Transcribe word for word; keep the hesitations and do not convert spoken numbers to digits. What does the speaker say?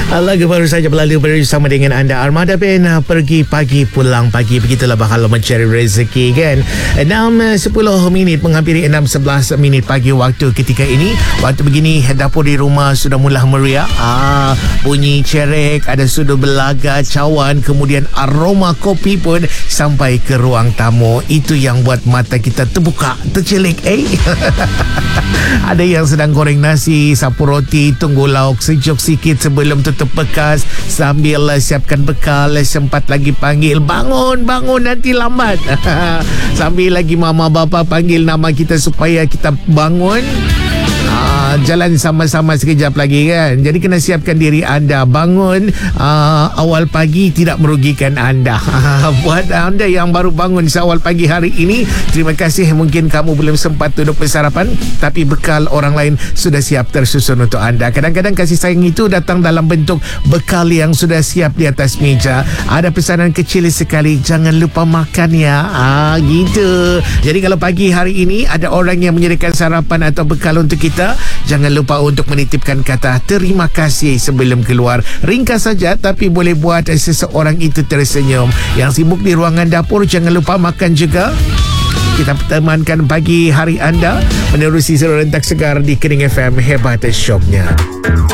Lagu baru saja berlalu bersama dengan anda. Armada Band uh, pergi pagi pulang pagi. Begitulah bakal mencari rezeki kan. enam sepuluh minit menghampiri enam sebelas minit pagi waktu ketika ini. Waktu begini dapur di rumah sudah mula meriah. Ah, bunyi cerek, ada sudu belaga, cawan, kemudian aroma kopi pun sampai ke ruang tamu. Itu yang buat mata kita terbuka, tercelik eh. Ada yang sedang goreng nasi, sapu roti, tunggu lauk sejuk sikit sebelum tutup bekas, sambil uh, siapkan bekal. Sempat lagi panggil, bangun, bangun nanti lambat. Sambil lagi mama bapa panggil nama kita supaya kita bangun. Uh, jalan sama-sama sekejap lagi kan. Jadi kena siapkan diri anda. Bangun uh, awal pagi tidak merugikan anda. Buat anda yang baru bangun seawal pagi hari ini, terima kasih. Mungkin kamu belum sempat duduk bersarapan, tapi bekal orang lain sudah siap tersusun untuk anda. Kadang-kadang kasih sayang itu datang dalam bentuk bekal yang sudah siap di atas meja. Ada pesanan kecil sekali, jangan lupa makan ya. Ah, gitu. Jadi kalau pagi hari ini ada orang yang menyediakan sarapan atau bekal untuk kita, jangan lupa untuk menitipkan kata terima kasih sebelum keluar. Ringkas saja tapi boleh buat seseorang itu tersenyum. Yang sibuk di ruangan dapur, jangan lupa makan juga. Kita temankan pagi hari anda menerusi seluruh rentak segar di Kening F M. Hebat syoknya.